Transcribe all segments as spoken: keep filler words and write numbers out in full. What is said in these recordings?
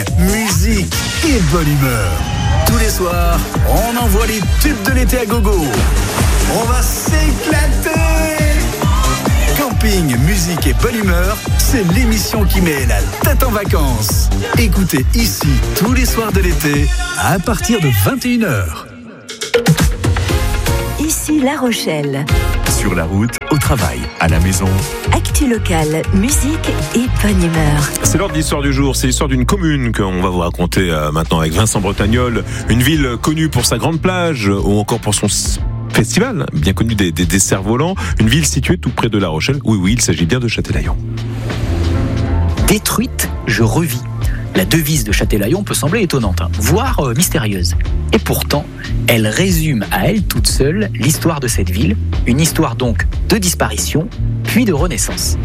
musique et bonne humeur. Tous les soirs, on envoie les tubes de l'été à gogo. On va s'éclater. Camping, musique et bonne humeur, c'est l'émission qui met la tête en vacances. Écoutez ici tous les soirs de l'été à partir de vingt et une heures. Ici La Rochelle. Sur la route, au travail, à la maison. Actu locale, musique et bonne humeur. C'est l'heure de l'histoire du jour. C'est l'histoire d'une commune qu'on va vous raconter euh, maintenant avec Vincent Bretagnol. Une ville connue pour sa grande plage ou encore pour son festival, bien connu des, des, des cerfs-volants. Une ville située tout près de La Rochelle. Oui, oui, il s'agit bien de Châtelaillon. Détruite, je revis. La devise de Châtelaillon peut sembler étonnante, hein, voire euh, mystérieuse. Et pourtant, elle résume à elle toute seule l'histoire de cette ville, une histoire donc de disparition, puis de renaissance.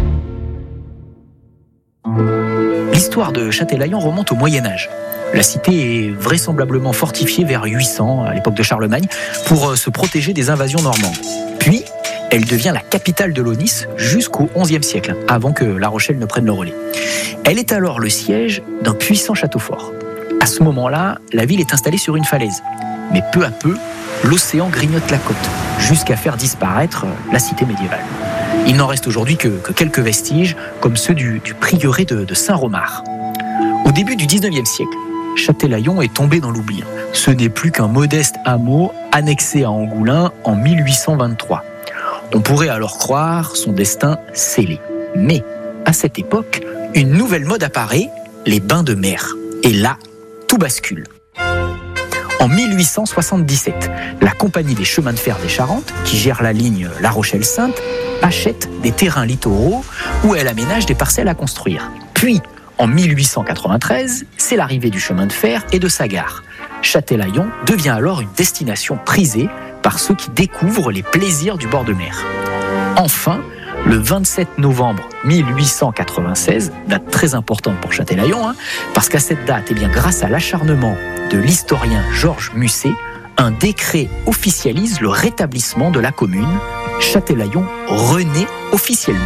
L'histoire de Châtelaillon remonte au Moyen-Âge. La cité est vraisemblablement fortifiée vers huit cents, à l'époque de Charlemagne, pour euh, se protéger des invasions normandes. Puis, elle devient la capitale de l'Aunis jusqu'au onzième siècle, avant que La Rochelle ne prenne le relais. Elle est alors le siège d'un puissant château fort. À ce moment-là, la ville est installée sur une falaise. Mais peu à peu, l'océan grignote la côte, jusqu'à faire disparaître la cité médiévale. Il n'en reste aujourd'hui que, que quelques vestiges, comme ceux du, du prieuré de, de Saint-Romard. Au début du dix-neuvième siècle, Châtelaillon est tombé dans l'oubli. Ce n'est plus qu'un modeste hameau annexé à Angoulins en mille huit cent vingt-trois. On pourrait alors croire son destin scellé. Mais, à cette époque, une nouvelle mode apparaît, les bains de mer. Et là, tout bascule. En mille huit cent soixante-dix-sept, la Compagnie des chemins de fer des Charentes, qui gère la ligne La Rochelle-Saintes, achète des terrains littoraux où elle aménage des parcelles à construire. Puis, en mille huit cent quatre-vingt-treize, c'est l'arrivée du chemin de fer et de sa gare. Châtelaillon devient alors une destination prisée par ceux qui découvrent les plaisirs du bord de mer. Enfin, le vingt-sept novembre mille huit cent quatre-vingt-seize, date très importante pour Châtelaillon, hein, parce qu'à cette date, eh bien, grâce à l'acharnement de l'historien Georges Musset, un décret officialise le rétablissement de la commune. Châtelaillon renaît officiellement.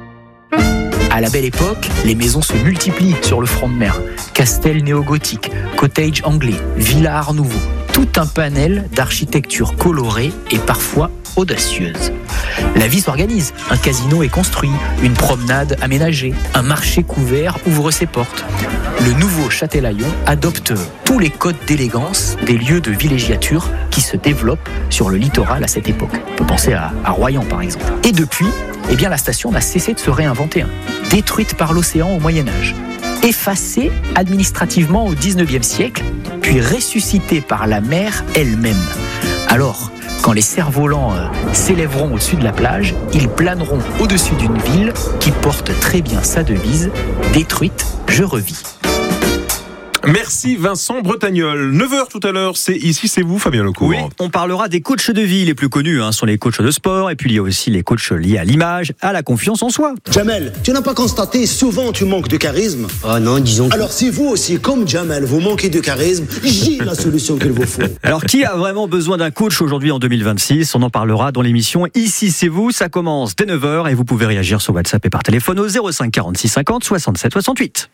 À la belle époque, les maisons se multiplient sur le front de mer. Castel néo-gothique, cottage anglais, villa art nouveau. Tout un panel d'architecture colorée et parfois audacieuse. La vie s'organise. Un casino est construit, une promenade aménagée, un marché couvert ouvre ses portes. Le nouveau Châtelaillon adopte tous les codes d'élégance des lieux de villégiature qui se développent sur le littoral à cette époque. On peut penser à, à Royan par exemple. Et depuis, eh bien, la station n'a cessé de se réinventer. Hein. Détruite par l'océan au Moyen-Âge, effacée administrativement au dix-neuvième siècle, puis ressuscitée par la mer elle-même. Alors, quand les cerfs-volants euh, s'élèveront au-dessus de la plage, ils planeront au-dessus d'une ville qui porte très bien sa devise « Détruite, je revis ». Merci Vincent Bretagnol. neuf heures tout à l'heure, c'est Ici c'est vous, Fabien Lecourt. Oui, on parlera des coachs de vie les plus connus, hein, sont les coachs de sport, et puis il y a aussi les coachs liés à l'image, à la confiance en soi. Jamel, tu n'as pas constaté, souvent tu manques de charisme? Ah non, disons que... Alors si vous aussi, comme Jamel, vous manquez de charisme, j'ai la solution qu'il vous faut. Alors qui a vraiment besoin d'un coach aujourd'hui en deux mille vingt-six? On en parlera dans l'émission Ici c'est vous, ça commence dès neuf heures et vous pouvez réagir sur WhatsApp et par téléphone au zéro cinq quarante-six cinquante soixante-sept soixante-huit.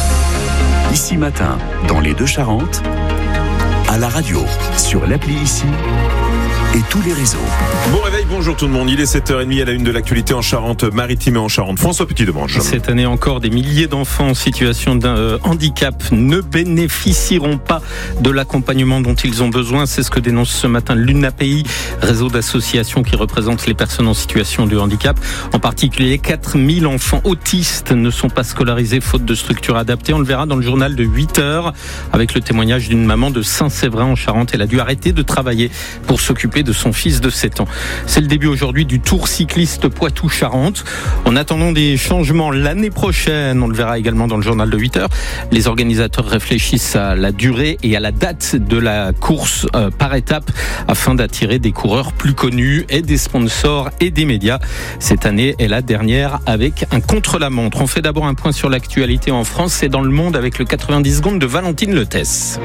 Ici matin, dans les Deux-Charentes, à la radio, sur l'appli Ici et tous les réseaux. Bon réveil, bonjour tout le monde. Il est sept heures trente à la une de l'actualité en Charente-Maritime et en Charente. François Petit-Demange. Cette année encore, des milliers d'enfants en situation de euh, handicap ne bénéficieront pas de l'accompagnement dont ils ont besoin. C'est ce que dénonce ce matin l'UNAPI, réseau d'associations qui représentent les personnes en situation de handicap. En particulier, quatre mille enfants autistes ne sont pas scolarisés faute de structures adaptées. On le verra dans le journal de huit heures avec le témoignage d'une maman de Saint-Séverin en Charente. Elle a dû arrêter de travailler pour s'occuper de son fils de sept ans. C'est le début aujourd'hui du Tour cycliste Poitou-Charentes. En attendant des changements l'année prochaine, on le verra également dans le journal de huit heures, les organisateurs réfléchissent à la durée et à la date de la course euh, par étape afin d'attirer des coureurs plus connus et des sponsors et des médias. Cette année est la dernière avec un contre-la-montre. On fait d'abord un point sur l'actualité en France. C'est dans le monde avec le quatre-vingt-dix secondes de Valentine Letès.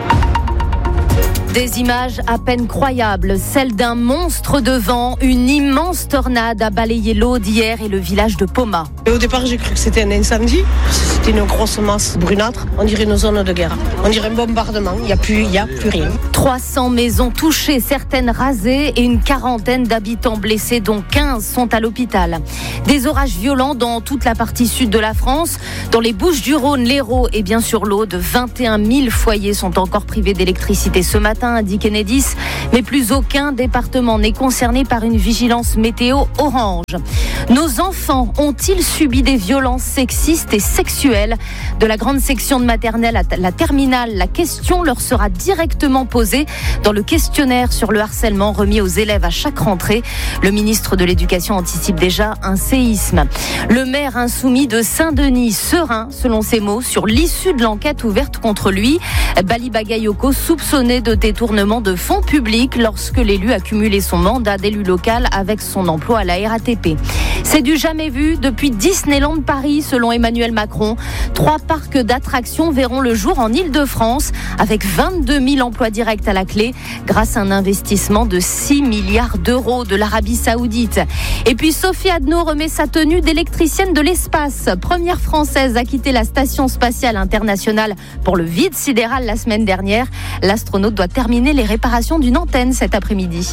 Des images à peine croyables, celles d'un monstre de vent. Une immense tornade a balayé l'Aude d'hier et le village de Poma. Au départ, j'ai cru que c'était un incendie. C'était une grosse masse brunâtre. On dirait une zone de guerre. On dirait un bombardement. Il n'y a plus, il y a plus rien. trois cents maisons touchées, certaines rasées et une quarantaine d'habitants blessés, dont quinze sont à l'hôpital. Des orages violents dans toute la partie sud de la France. Dans les Bouches-du-Rhône, l'Hérault et bien sûr l'Aude, vingt et un mille foyers sont encore privés d'électricité ce matin, indique Enedis. Mais plus aucun département n'est concerné par une vigilance météo orange. Nos enfants ont-ils subi des violences sexistes et sexuelles ? De la grande section de maternelle à la terminale, la question leur sera directement posée dans le questionnaire sur le harcèlement remis aux élèves à chaque rentrée. Le ministre de l'Éducation anticipe déjà un séisme. Le maire insoumis de Saint-Denis, serein, selon ses mots, sur l'issue de l'enquête ouverte contre lui. Bali Bagayoko soupçonné de détournement de fonds publics lorsque l'élu a cumulé son mandat d'élu local avec son emploi à la R A T P. C'est du jamais vu depuis Disneyland Paris, selon Emmanuel Macron. Trois parcs d'attractions verront le jour en Île-de-France, avec vingt-deux mille emplois directs à la clé, grâce à un investissement de six milliards d'euros de l'Arabie Saoudite. Et puis Sophie Adno remet sa tenue d'électricienne de l'espace. Première française à quitter la Station spatiale internationale pour le vide sidéral la semaine dernière. L'astronaute doit terminer les réparations d'une antenne cet après-midi.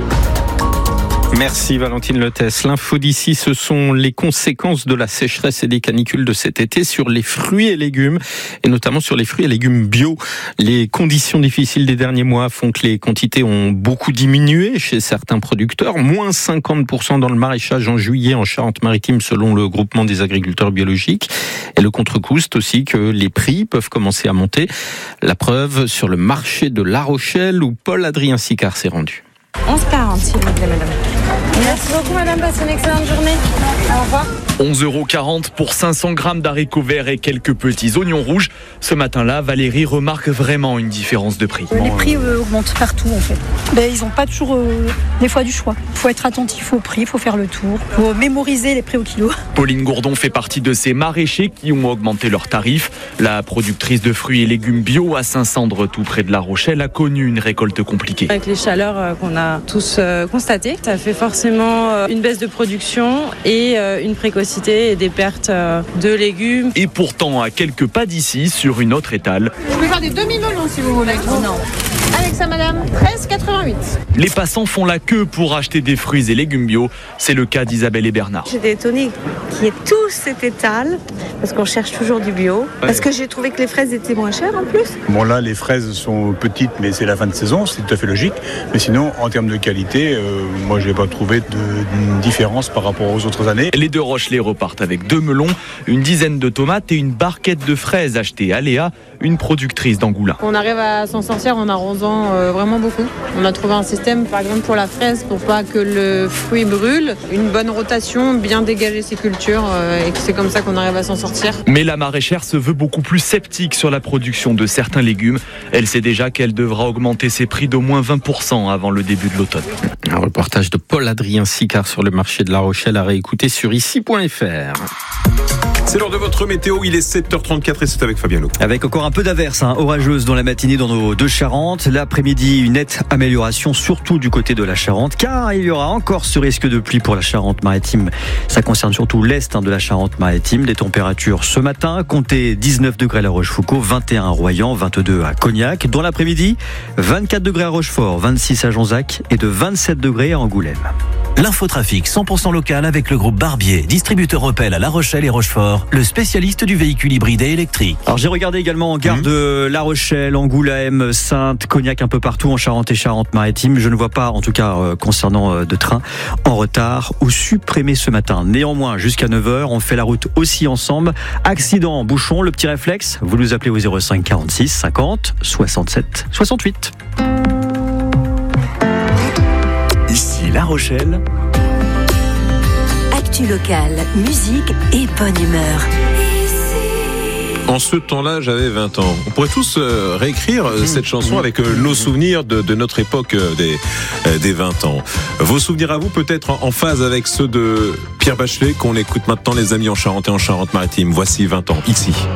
Merci Valentine Lettès. L'info d'ici, ce sont les conséquences de la sécheresse et des canicules de cet été sur les fruits et légumes, et notamment sur les fruits et légumes bio. Les conditions difficiles des derniers mois font que les quantités ont beaucoup diminué chez certains producteurs, moins cinquante pour cent dans le maraîchage en juillet en Charente-Maritime selon le groupement des agriculteurs biologiques. Et le contre-coup, c'est aussi que les prix peuvent commencer à monter. La preuve sur le marché de La Rochelle où Paul-Adrien Sicard s'est rendu. onze quarante s'il vous plaît madame. Merci beaucoup madame, passez une excellente journée. Au revoir. onze euros quarante pour cinq cents grammes d'haricots verts et quelques petits oignons rouges. Ce matin-là, Valérie remarque vraiment une différence de prix. Les prix euh, augmentent partout en fait. Ben, ils n'ont pas toujours euh, des fois du choix. Il faut être attentif aux prix, il faut faire le tour, il faut mémoriser les prix au kilo. Pauline Gourdon fait partie de ces maraîchers qui ont augmenté leurs tarifs. La productrice de fruits et légumes bio à Saint-Cendre, tout près de La Rochelle, a connu une récolte compliquée. Avec les chaleurs euh, qu'on a tous euh, constatées, ça fait forcément euh, une baisse de production et euh, une précocité et des pertes euh, de légumes. Et pourtant, à quelques pas d'ici, sur une autre étale, je peux faire des demi-melons si vous voulez. Non. Avec ça madame, treize quatre-vingt-huit. Les passants font la queue pour acheter des fruits et légumes bio. C'est le cas d'Isabelle et Bernard. J'étais étonnée qu'il y ait tout cet étal, parce qu'on cherche toujours du bio. Ouais. Parce que j'ai trouvé que les fraises étaient moins chères en plus. Bon là, les fraises sont petites, mais c'est la fin de saison, c'est tout à fait logique. Mais sinon, en termes de qualité, euh, moi je n'ai pas trouvé de, de différence par rapport aux autres années. Les deux Rochelais repartent avec deux melons, une dizaine de tomates et une barquette de fraises achetées à Léa, une productrice d'Angoulins. On arrive à s'en sortir en arrosant euh, vraiment beaucoup. On a trouvé un système, par exemple pour la fraise, pour pas que le fruit brûle, une bonne rotation, bien dégager ses cultures, euh, et c'est comme ça qu'on arrive à s'en sortir. Mais la maraîchère se veut beaucoup plus sceptique sur la production de certains légumes. Elle sait déjà qu'elle devra augmenter ses prix d'au moins vingt pour cent avant le début de l'automne. Un reportage de Paul-Adrien Sicard sur le marché de La Rochelle à réécouter sur ici point f r. C'est l'heure de votre météo, il est sept heures trente-quatre et c'est avec Fabien Lau. Avec encore un peu d'averses hein, orageuses dans la matinée dans nos deux Charentes. L'après-midi, une nette amélioration, surtout du côté de la Charente, car il y aura encore ce risque de pluie pour la Charente-Maritime. Ça concerne surtout l'est hein, de la Charente-Maritime. Les températures ce matin, comptez dix-neuf degrés à La Rochefoucauld, vingt et un à Royan, vingt-deux à Cognac. Dans l'après-midi, vingt-quatre degrés à Rochefort, vingt-six à Jonzac et de vingt-sept degrés à Angoulême. L'infotrafic cent pour cent local avec le groupe Barbier, distributeur Opel à La Rochelle et Rochefort, le spécialiste du véhicule hybride et électrique. Alors j'ai regardé également en gare mmh. de La Rochelle, Angoulême, Saintes, Cognac, un peu partout en Charente et Charente-Maritime. Je ne vois pas, en tout cas euh, concernant euh, de trains en retard ou supprimés ce matin. Néanmoins, jusqu'à neuf heures, on fait la route aussi ensemble. Accident, bouchon, le petit réflexe, vous nous appelez au zéro cinq quarante-six cinquante soixante-sept soixante-huit. Ici La Rochelle. Actu locale, musique et bonne humeur. En ce temps-là, j'avais vingt ans. On pourrait tous euh, réécrire euh, cette chanson avec euh, nos souvenirs de, de notre époque euh, des, euh, des vingt ans. Vos souvenirs à vous, peut-être en, en phase avec ceux de Pierre Bachelet, qu'on écoute maintenant, les amis, en Charente et en Charente-Maritime. Voici vingt ans, ici.